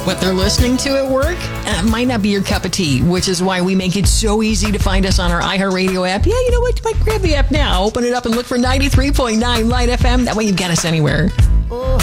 What they're listening to at work might not be your cup of tea, which is why we make it so easy to find us on our iHeartRadio app. Yeah, you know what? You might grab the app now, open it up, and look for 93.9 Light FM. That way you get us anywhere. Oh,